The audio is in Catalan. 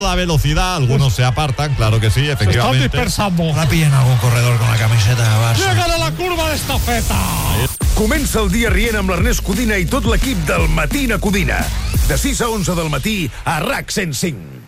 la velocidad, algunos se apartan, claro que sí, efectivamente. Están dispersando. La pillen algun corredor con la camiseta de Barça. Llegan a la curva d'estafeta. Comença el dia rient amb l'Ernest Codina i tot l'equip del Matí na Codina. De 6 a 11 del matí a RAC 105.